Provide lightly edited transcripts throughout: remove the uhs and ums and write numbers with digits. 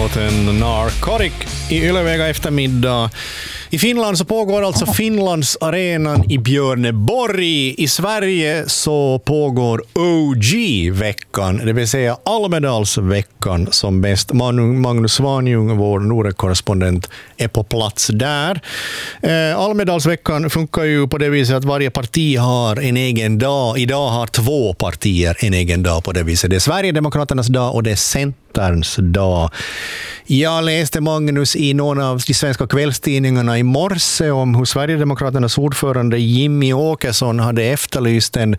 låten Narcotic i Ylevega eftermiddag. I Finland så pågår alltså Finlandsarenan i Björneborg. I Sverige så pågår OG-veckan, det vill säga Almedalsveckan som bäst. Magnus Svanjung, vår Norden-korrespondent, är på plats där. Almedalsveckan funkar ju på det viset att varje parti har en egen dag. Idag har 2 partier en egen dag på det viset. Det är Sverigedemokraternas dag och det är Centerns dag. Jag läste, Magnus, i någon av de svenska kvällstidningarna i morse om hur Sverigedemokraternas ordförande Jimmy Åkesson hade efterlyst en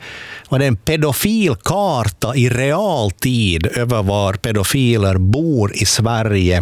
pedofilkarta i realtid över var pedofiler bor i Sverige.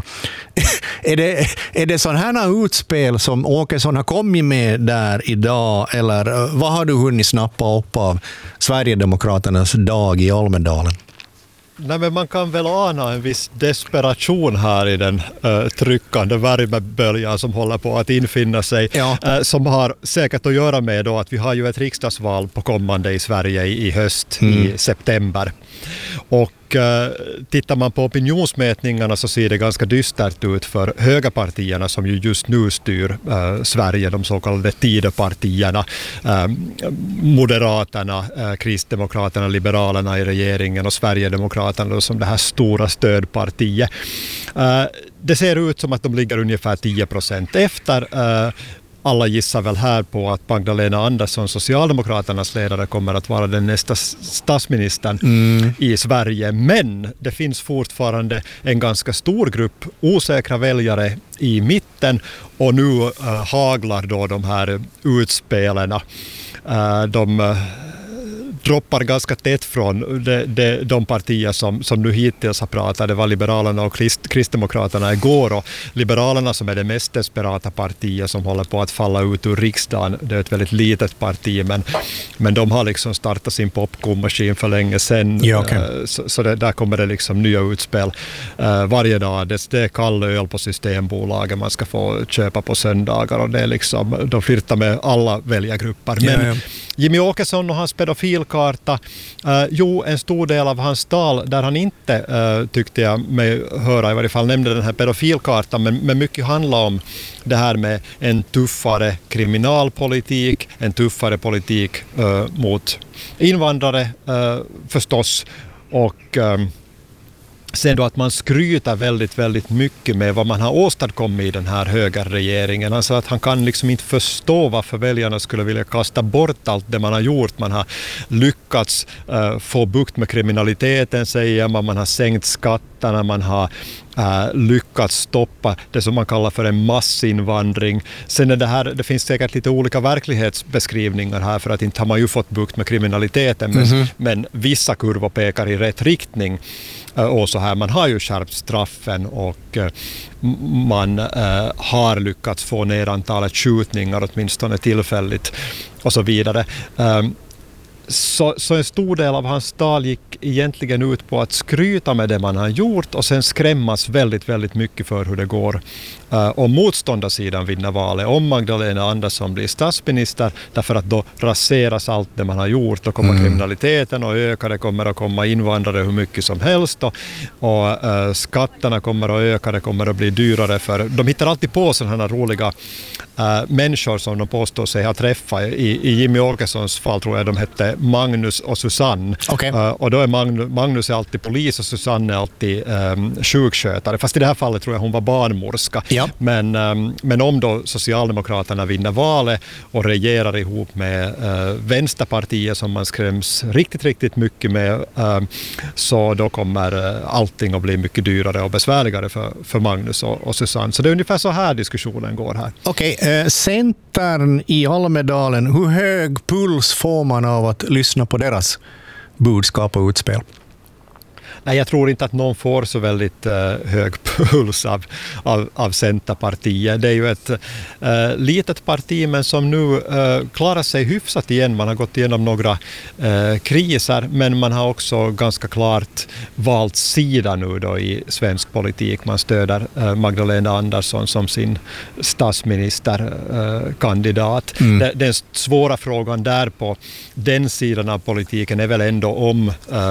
Är det sådana här utspel som Åkesson har kommit med där idag, eller vad har du hunnit snappa upp av Sverigedemokraternas dag i Almedalen? Nej, men man kan väl ana en viss desperation här i den tryckande värmeböljan som håller på att infinna sig, som har säkert att göra med då att vi har ju ett riksdagsval på kommande i Sverige i höst, i september. Och tittar man på opinionsmätningarna så ser det ganska dystert ut för högerpartierna som ju just nu styr Sverige, de så kallade Tidöpartierna, Moderaterna, Kristdemokraterna, Liberalerna i regeringen och Sverigedemokraterna som det här stora stödpartiet. Det ser ut som att de ligger ungefär 10% efter. Alla gissar väl här på att Magdalena Andersson, Socialdemokraternas ledare, kommer att vara den nästa statsministern i Sverige. Men det finns fortfarande en ganska stor grupp osäkra väljare i mitten och nu haglar då de här utspelarna. De droppar ganska tätt från de partier som nu hittills har pratat. Det var Liberalerna och Kristdemokraterna igår, och Liberalerna som är det mest desperata partiet som håller på att falla ut ur riksdagen. Det är ett väldigt litet parti, men de har liksom startat sin popcornmaskin för länge sedan. Ja, okay. Så där kommer det liksom nya utspel varje dag. Det är kall öl på Systembolaget man ska få köpa på söndagar, och det är liksom, de flirtar med alla väljargrupper. Men Jimmy Åkesson och hans pedofilkarta, en stor del av hans tal där han inte, tyckte jag mig höra, i varje fall nämnde den här pedofilkartan, men mycket handlar om det här med en tuffare kriminalpolitik, en tuffare politik mot invandrare förstås, och sen då att man skryter väldigt, väldigt mycket med vad man har åstadkommit i den här högerregeringen. Alltså att han kan liksom inte förstå varför väljarna skulle vilja kasta bort allt det man har gjort. Man har lyckats få bukt med kriminaliteten, säger man har sänkt skatterna, man har lyckats stoppa det som man kallar för en massinvandring. Sen är det finns säkert lite olika verklighetsbeskrivningar här, för att inte har man ju fått bukt med kriminaliteten, men vissa kurvor pekar i rätt riktning. Och så här, man har ju skärpt straffen, och man har lyckats få ner antalet skjutningar åtminstone tillfälligt och så vidare. Så en stor del av hans tal gick egentligen ut på att skryta med det man har gjort och sen skrämmas väldigt, väldigt mycket för hur det går om motståndarsidan vinner valet. Om Magdalena Andersson blir statsminister, därför att då raseras allt det man har gjort. Då kommer kriminaliteten att öka, det kommer att komma invandrare hur mycket som helst, och skatterna kommer att öka, det kommer att bli dyrare för... De hittar alltid på sådana roliga människor som de påstår sig ha träffat. I Jimmy Åkessons fall tror jag de hette Magnus och Susanne. Okay. Och då är Magnus är alltid polis och Susanne är alltid sjukskötare. Fast i det här fallet tror jag hon var barnmorska. Ja. Men om då Socialdemokraterna vinner valet och regerar ihop med vänsterpartier som man skräms riktigt, riktigt mycket med, så då kommer allting att bli mycket dyrare och besvärligare för Magnus och Susanne. Så det är ungefär så här diskussionen går här. Okej, Centern i Almedalen, hur hög puls får man av att lyssna på deras budskap och utspel? Nej, jag tror inte att någon får så väldigt hög puls av Centerpartiet. Det är ju ett litet parti, men som nu klarar sig hyfsat igen. Man har gått igenom några kriser, men man har också ganska klart valt sida nu då i svensk politik. Man stöder Magdalena Andersson som sin statsministerkandidat. Den svåra frågan där på den sidan av politiken är väl ändå om